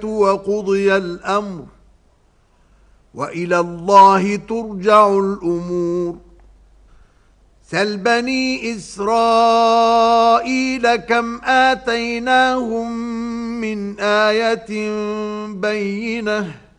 وقضي الأمر وإلى الله ترجع الأمور. سل بني إسرائيل كم آتيناهم من آية بينة